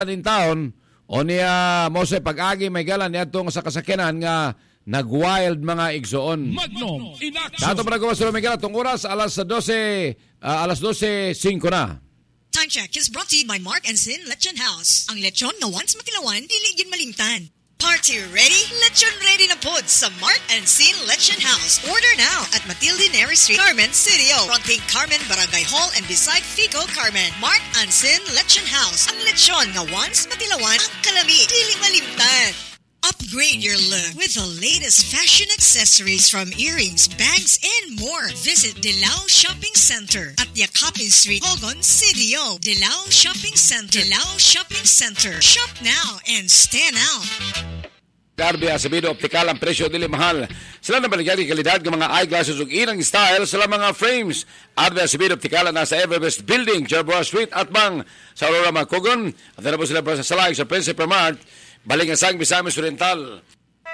din taon o niya Mose pag-agi may galan niya itong sa kasakyanan nga nag-wild mga igsoon. Magnum in action. Dato pa nagawa sila may galan itong oras alas 12:05 na. Time check is brought to you by Mark and Sin Lechon House. Ang lechon nga once matilawan, dili yun malimtan. Party ready? Lechon ready na pod sa Mark and Sin Lechon House. Order now at Matilde Neri Street, Carmen, City O. Fronting Carmen Barangay Hall and beside Fico, Carmen. Mark and Sin Lechon House. Ang lechon nga once matilawan, ang kalami, dili malimtan. Upgrade your look with the latest fashion accessories from earrings, bags, and more. Visit Dilao Shopping Center at Yakapin Street, Hogon, City O. Dilao Shopping Center. Dilao Shopping Center. Shop now and stand out. Darby Acevedo Optical ang presyo dili mahal. Sila na baligyan kalidad ng mga eyeglasses ug ilang style sa mga frames. Darby Acevedo Optical na sa Everbest Building, Jerboa Street at bang sa Aurora Macogon. At na po sila sa Salag sa Principal Mart. Balingasang Misamis Oriental.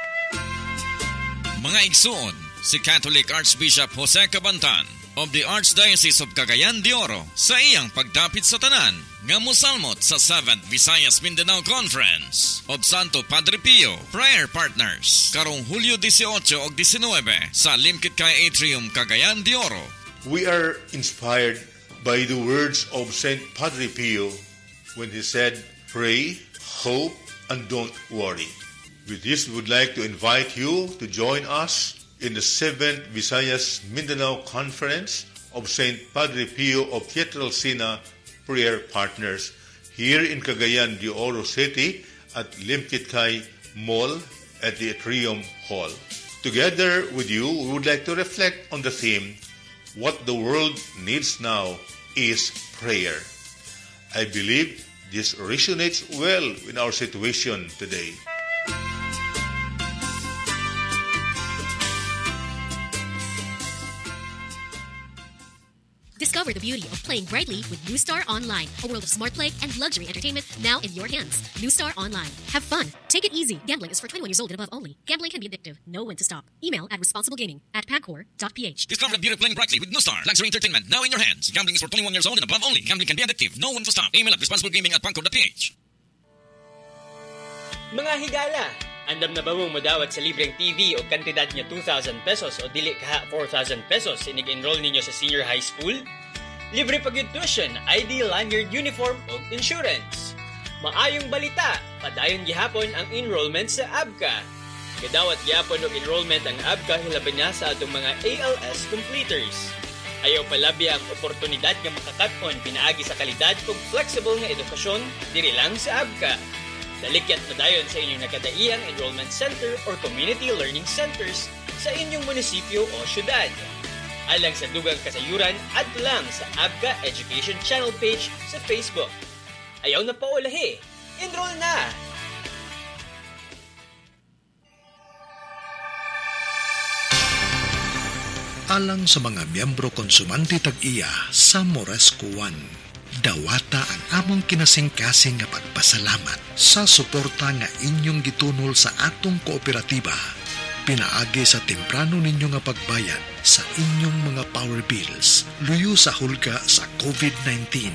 Mga igsoon, si Catholic Archbishop Jose Cabantan of the Archdiocese of Cagayan de Oro sa iyang pagdapit sa tanan nga mosalmot sa 7th Visayas Mindanao Conference of Santo Padre Pio Prayer Partners karong Hulyo 18 ug 19 sa Limkit Kay Atrium, Cagayan de Oro. We are inspired by the words of Saint Padre Pio when he said, "Pray, hope, and don't worry." With this, we would like to invite you to join us in the 7th Visayas Mindanao Conference of St. Padre Pio of Pietrelcina Prayer Partners here in Cagayan de Oro City at Limkitcay Mall at the Atrium Hall. Together with you, we would like to reflect on the theme, "What the world needs now is prayer." I believe this resonates well in our situation today. Discover the beauty of playing brightly with New Star Online, a world of smart play and luxury entertainment now in your hands. New Star Online. Have fun. Take it easy. Gambling is for 21 years old and above only. Gambling can be addictive. Know when to stop. Email at responsiblegaming@pagcor.ph. Discover the beauty of playing brightly with New Star Luxury Entertainment now in your hands. Gambling is for 21 years old and above only. Gambling can be addictive. Know when to stop. Email at responsiblegaming@pagcor.ph. Mga higala, andam na ba mong madawat sa libreng TV o kantidad niya 2,000 pesos o dili kaha 4,000 pesos inig-enroll ninyo sa senior high school? Libre pag tuition, ID, lanyard, uniform o insurance. Maayong balita, padayon gihapon ang enrollment sa ABCA. Gadawat gihapon og enrollment ang ABCA hilaban na sa atong mga ALS completers. Ayaw palabi ang oportunidad nga makakat-on pinaagi sa kalidad ug flexible nga edukasyon diri lang sa ABCA. Dalikyat na dayon sa inyong nakadaiyang enrollment center or community learning centers sa inyong munisipyo o syudad. Alang sa dugang kasayuran, add lang sa ABCA Education Channel page sa Facebook. Ayaw na paulahi, enroll na! Alang sa mga miyembro konsumante tag-iya sa Moresco One, dawata ang among kinasing-kasing nga pagpasalamat sa suporta nga inyong gitunol sa atong kooperatiba. Pinaagi sa temprano ninyo nga pagbayad sa inyong mga power bills, luyo sa hulga sa COVID-19.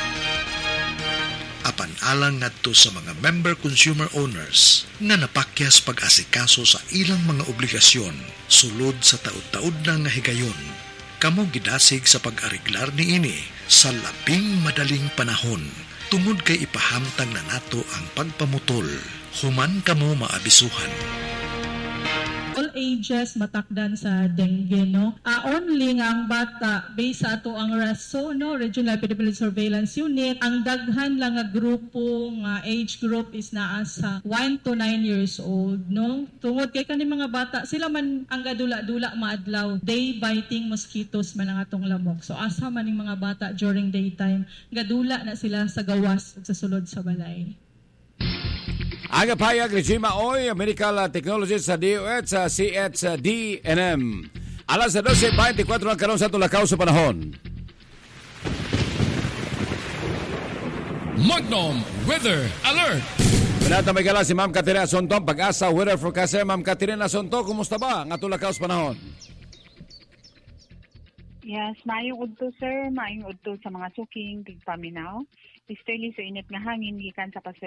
Apan alang ngadto sa mga member consumer owners nga napakyas pag-asikaso sa ilang mga obligasyon sulod sa taud-taud na nga higayon, kamo gidasig sa pag-ariglar niini sa labing madaling panahon tungod kay ipahamtang na nato ang pagpamutol. Human kamo maabisuhan. All ages matakdan sa dengue, no? Only nga ang bata, based sa ato ang RASO, no? Regional Epidemiology Surveillance Unit, ang daghan lang nga grupo, nga age group is naa sa 1 to 9 years old, no? Tungod kay kani mga bata, sila man ang gadula-dula maadlaw, day-biting mosquitoes man ang atong lamok. So asa man yung mga bata during daytime, gadula na sila sa gawas ug sa sulod sa balay. Aga payag Regima Oy, Medical Technologies sa DOH sa CHDNM. Alas 12:24 ang karon sa tulakaw sa panahon. Magnum Weather Alert. Pinata may gala si Ma'am Katerina Sonto, Pag-asa Weather Forecaster. Ma'am Katerina Sonto, kumusta ba ang tulakaw sa panahon? Yes, maayong udto sir, maayong udto sa mga suking tigpaminaw. Easterly sa init nga hangin gikan sa Pacific